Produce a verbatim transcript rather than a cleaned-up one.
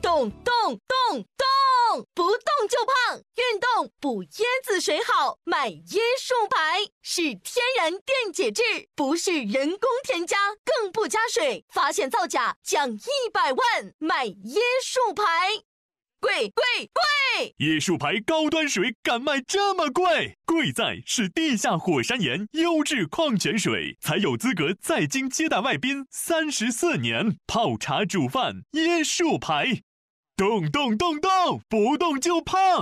动动动动，不动就胖，运动补椰子水好，买椰树牌，是天然电解质，不是人工添加，更不加水，发现造假奖一百万，买椰树牌。贵贵贵！ 椰树牌高端水敢卖这么贵？贵在是地下火山岩优质矿泉水，才有资格在京接待外宾三十四年。泡茶煮饭椰树牌，动动动动，不动就胖。